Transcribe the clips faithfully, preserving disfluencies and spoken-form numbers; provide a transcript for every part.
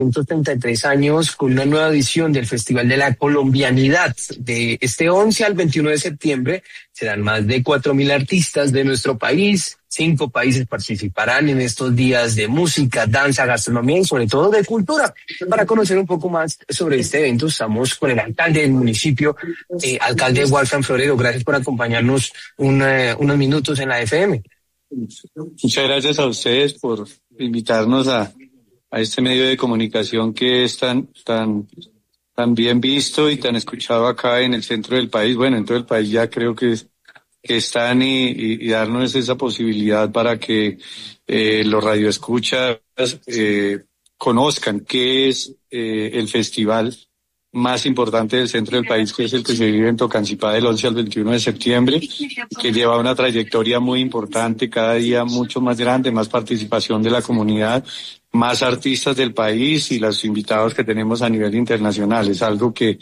ciento treinta y tres años con una nueva edición del Festival de la Colombianidad. De este once al veintiuno de septiembre serán más de cuatro mil artistas de nuestro país. Cinco países participarán en estos días de música, danza, gastronomía y sobre todo de cultura. Para conocer un poco más sobre este evento, estamos con el alcalde del municipio, eh, alcalde Walfran Florero. Gracias por acompañarnos un, uh, unos minutos en la F M. Muchas gracias a ustedes por invitarnos a, a este medio de comunicación que es tan, tan, tan bien visto y tan escuchado acá en el centro del país. Bueno, en todo el país ya creo que es que están y, y, y darnos esa posibilidad para que eh, los radioescuchas eh, conozcan qué es eh, el festival más importante del centro del país, que es el que se vive en Tocancipá del once al veintiuno de septiembre, que lleva una trayectoria muy importante, cada día mucho más grande, más participación de la comunidad, más artistas del país y los invitados que tenemos a nivel internacional. Es algo que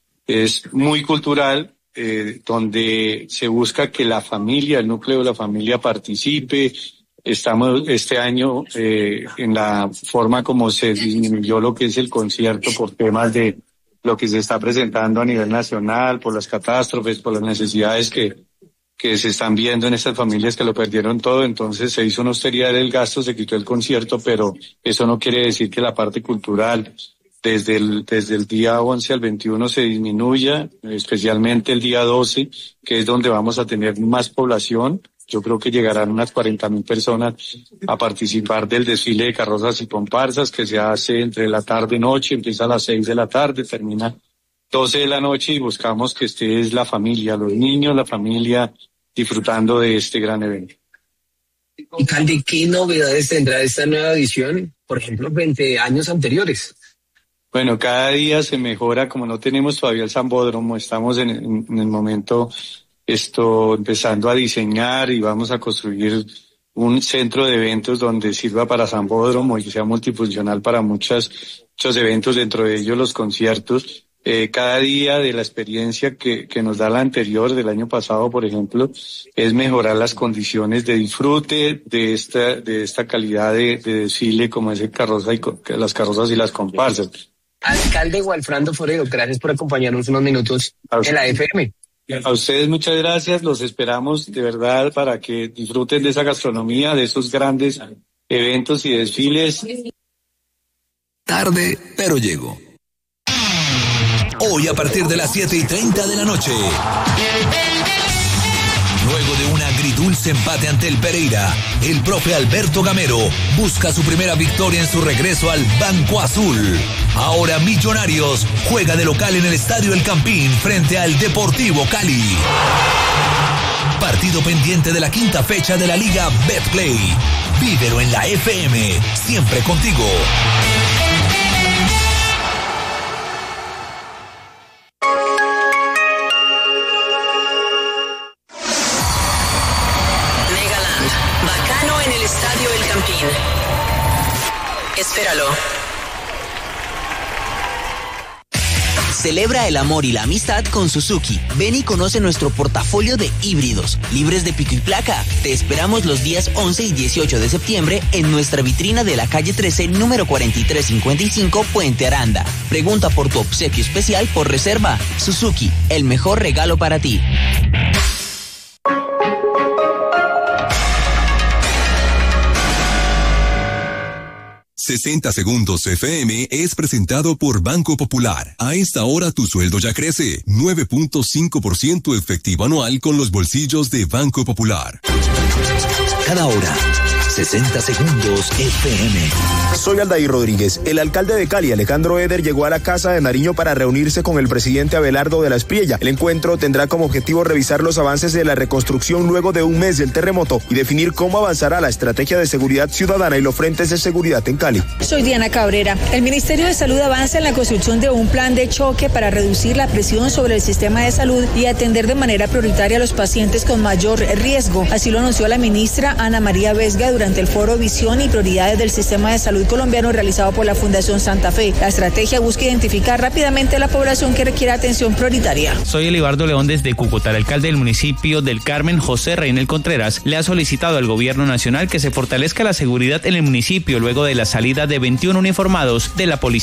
es muy cultural, Eh, donde se busca que la familia, el núcleo de la familia participe. Estamos este año eh, en la forma como se disminuyó lo que es el concierto por temas de lo que se está presentando a nivel nacional, por las catástrofes, por las necesidades que, que se están viendo en estas familias que lo perdieron todo. Entonces se hizo una austeridad del gasto, se quitó el concierto, pero eso no quiere decir que la parte cultural Desde el, desde el día once al veintiuno se disminuya, especialmente el día doce, que es donde vamos a tener más población. Yo creo que llegarán unas cuarenta mil personas a participar del desfile de carrozas y comparsas que se hace entre la tarde y noche, empieza a las seis de la tarde, termina doce de la noche y buscamos que esté es la familia, los niños, la familia disfrutando de este gran evento. Alcalde, ¿qué novedades tendrá esta nueva edición, por ejemplo, frente a años anteriores? Bueno, cada día se mejora, como no tenemos todavía el Sambódromo, estamos en, en, en el momento esto empezando a diseñar y vamos a construir un centro de eventos donde sirva para Sambódromo y sea multifuncional para muchas, muchos eventos, dentro de ellos los conciertos. Eh, cada día de la experiencia que, que nos da la anterior, del año pasado, por ejemplo, es mejorar las condiciones de disfrute de esta, de esta calidad de, de desfile como es el carroza y, las carrozas y las comparsas. Alcalde Walfran Florero, gracias por acompañarnos unos minutos en la F M. A ustedes muchas gracias, los esperamos de verdad para que disfruten de esa gastronomía, de esos grandes eventos y desfiles. Tarde, pero llego. Hoy a partir de las siete y treinta de la noche. Luego de un agridulce empate ante el Pereira, el profe Alberto Gamero busca su primera victoria en su regreso al Banco Azul. Ahora Millonarios juega de local en el Estadio El Campín frente al Deportivo Cali. Partido pendiente de la quinta fecha de la Liga Betplay. Vívelo en la F M, siempre contigo. Espéralo. Celebra el amor y la amistad con Suzuki. Ven y conoce nuestro portafolio de híbridos, libres de pico y placa. Te esperamos los días once y dieciocho de septiembre en nuestra vitrina de la calle trece, número cuarenta y tres cincuenta y cinco, Puente Aranda. Pregunta por tu obsequio especial por reserva. Suzuki, el mejor regalo para ti. sesenta Segundos F M es presentado por Banco Popular. A esta hora tu sueldo ya crece. nueve punto cinco por ciento efectivo anual con los bolsillos de Banco Popular. Cada hora, sesenta Segundos F M. Soy Aldair Rodríguez. El alcalde de Cali, Alejandro Eder, llegó a la Casa de Nariño para reunirse con el presidente Abelardo de la Espriella. El encuentro tendrá como objetivo revisar los avances de la reconstrucción luego de un mes del terremoto y definir cómo avanzará la estrategia de seguridad ciudadana y los frentes de seguridad en Cali. Soy Diana Cabrera. El Ministerio de Salud avanza en la construcción de un plan de choque para reducir la presión sobre el sistema de salud y atender de manera prioritaria a los pacientes con mayor riesgo. Así lo anunció la ministra Ana María Vesga durante el foro Visión y Prioridades del Sistema de Salud Colombiano realizado por la Fundación Santa Fe. La estrategia busca identificar rápidamente a la población que requiere atención prioritaria. Soy Elibardo León desde Cúcuta. El alcalde del municipio del Carmen, José Reynel Contreras, le ha solicitado al gobierno nacional que se fortalezca la seguridad en el municipio luego de la salida de veintiún uniformados de la policía.